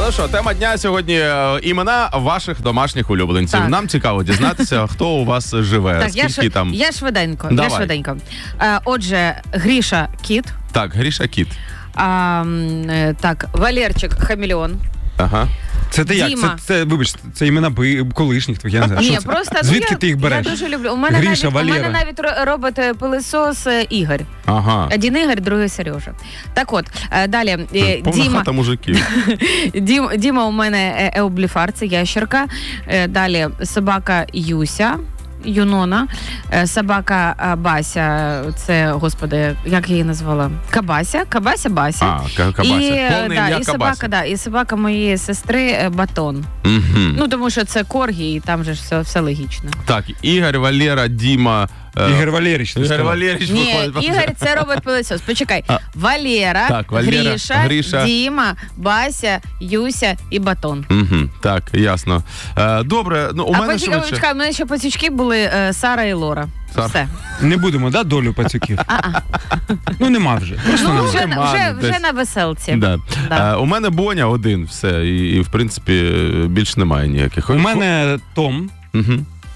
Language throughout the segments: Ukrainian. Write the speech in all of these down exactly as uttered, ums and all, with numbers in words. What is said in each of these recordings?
Ну що, тема дня сьогодні е, імена ваших домашніх улюбленців. Так. Нам цікаво дізнатися, хто у вас живе. Так, я, Скільки ш... там... я швиденько. Давай. Я швиденько. Е, отже, Гріша Кіт. Так, Гріша Кіт. А, м, е, так, Валерчик Хамелеон. Ага. Це ти як? Це, Діма. це, вибач, це імена би- колишніх твоїх, я не знаю. Ні, Що це? просто Звідки ну, ти їх я, береш? Я дуже люблю. У мене Гріша, навіть, у Валера. мене навіть ро- робить е, пилисос е, Ігор. Ага. Один Ігор, другий Сережа. Так от, е, далі. е, Повна Діма, хата мужиків. Дім, Діма у мене е, Еубліфар, це ящерка. Е, Далі собака Юся. Юнона, Е, собака е, Бася, це, господи, як я її назвала? Кабася, Кабася Бася. А, Ка- Кабася. І, е, Повне да, ім'я і Кабася. собака, да, і собака моєї сестри е, Батон. Угу. Ну, тому що це коргі, і там же ж все, все логічно. Так, Ігор, Валера, Діма... е, Ігор Валерійович. ти Ігор сказав. Валерійович Ні, виходить. Ігор це робить пилисос. Почекай. А. Валера, Так, Валера, Гріша, Гріша. Діма, Бася, Юся і Батон. Угу. Так, ясно. Е, добре, ну у а мене почекай, швидше. почекай, у мене ще пацючки були е, Сара і Лора. Сара. Все. Не будемо, да, долю пацюків? А-а. Ну, нема вже. Просто Ну, нема. вже, нема, вже, десь. вже на веселці. Да. Да. Е, у мене Боня один, все, і, і в принципі більш немає ніяких. У мене Том. Угу.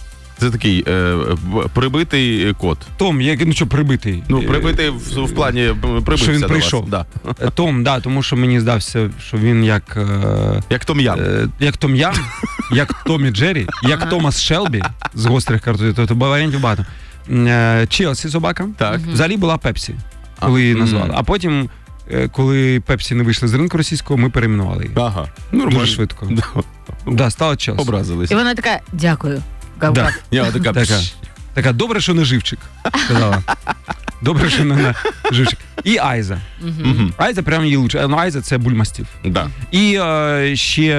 Це такий е, б- прибитий кот. Том, як, ну що, прибитий. Ну, Е, прибитий в, в плані е, прибився Що він до прийшов. Вас. Да. е, Том, да, тому що мені здався, що він як... е, Як Том Ям. е, як Том Ям, як Том і Джері, як Томас Шелбі з гострих картотів, тобто варіантів багато. Е, Челсі собака. Так. Взагалі була Пепсі, коли її мгм. назвали. А потім, е, коли Пепсі не вийшли з ринку російського, ми перейменували її. Ага. Нормально. Дуже швидко. Да. Да, стала Челсі. Образились. І вона така, дякую. Гав-гав. Да. Я така, Така. пш. Така, добре, що не живчик, сказала. Добре, що не живчик. І Айза. Мгм. Айза прям її лучше. Ну, Айза це бульмастів. Да. І е, ще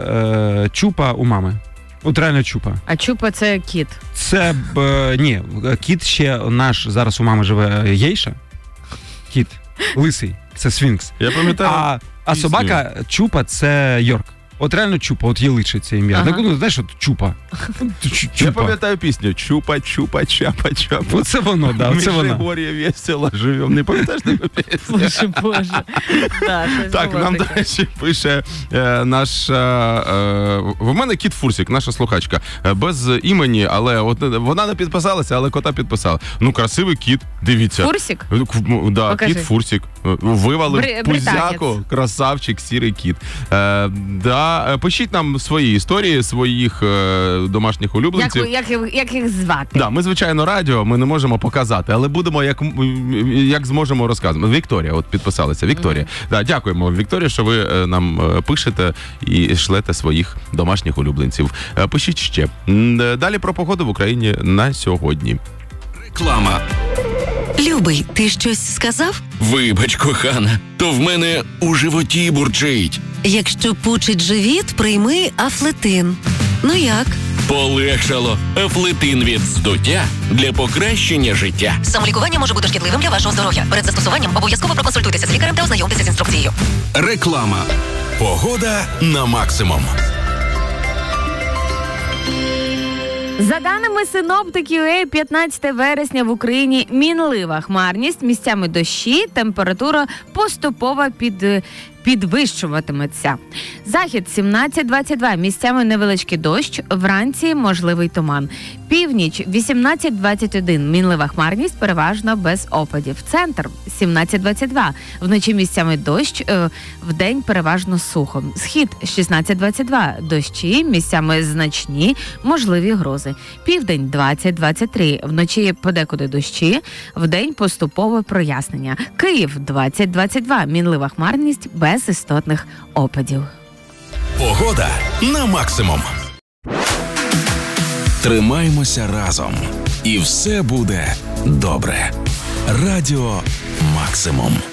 е, Чупа у мами. От реально Чупа. А Чупа це кіт. Це б, е, ні, кіт ще наш, зараз у мами живе Гейша. Кіт. Лисий. Це Сфінкс. Я пам'ятаю. А, а пісню. собака Чупа це Йорк. От реально Чупа, от є личе це ім'я. Ага. Так, ну, знаєш, от Чупа. Чу- Я Чупа. пам'ятаю пісню Чупа, чупа, чапа, чапа. Оце воно, да, оце воно. Межигор'я весело живем. Не пам'ятаєш таку пісню? Боже, Боже. Да, щось Так, було нам, до таке. речі, пише е, наш... Е, е, в мене кіт Фурсик, наша слухачка. Е, без імені, але от, вона не підписалася, але кота підписала. Ну, красивий кіт, дивіться. Фурсик? Е, к- м, Да, Покажи. кіт Фурсик. Е, Вивалив Бри- пузяку, британець. красавчик, сірий кіт. Е, да, е, пишіть нам свої історії, своїх е, домашніх Як, улюбленців. ви- як, їх- як їх звати? Да, ми, звичайно, радіо, ми не можемо показати, але будемо як, як зможемо розказувати. Вікторія, от підписалася. Вікторія. Mm-hmm. Да, дякуємо, Вікторія, що ви е, нам е, пишете і шлете своїх домашніх улюбленців. Е, Пишіть ще. М, е, Далі про погоду в Україні на сьогодні. Реклама. Любий, ти щось сказав? Вибач, кохана, то в мене у животі бурчить. Якщо пучить живіт, прийми Афлетин. Ну як? Полегшало. Афлетин від здуття для покращення життя. Самолікування може бути шкідливим для вашого здоров'я. Перед застосуванням обов'язково проконсультуйтеся з лікарем та ознайомтеся з інструкцією. Реклама. Погода на максимум. За даними синоптиків, п'ятнадцяте вересня в Україні мінлива хмарність, місцями дощі, температура поступово під, підвищуватиметься. Захід сімнадцять двадцять два, місцями невеличкий дощ, вранці можливий туман. Північ вісімнадцять двадцять один, мінлива хмарність, переважно без опадів. Центр сімнадцять двадцять два, вночі місцями дощ, е, вдень переважно сухо. Схід шістнадцять двадцять два, дощі, місцями значні, можливі грози. Південь двадцять двадцять три, вночі подекуди дощі, вдень поступове прояснення. Київ двадцять двадцять два, мінлива хмарність без істотних опадів. Погода на максимум. Тримаємося разом. І все буде добре. Радіо Максимум.